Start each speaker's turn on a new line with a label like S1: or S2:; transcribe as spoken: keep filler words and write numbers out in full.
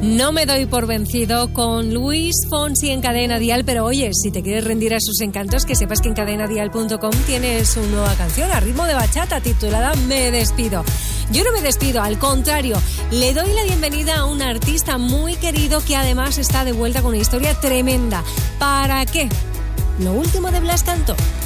S1: No me doy por vencido con Luis Fonsi en Cadena Dial, pero oye, si te quieres rendir a sus encantos, que sepas que en cadena dial punto com tienes su nueva canción a ritmo de bachata titulada Me Despido. Yo no me despido, al contrario, le doy la bienvenida a un artista muy querido que además está de vuelta con una historia tremenda. ¿Para qué? Lo último de Blas Cantó.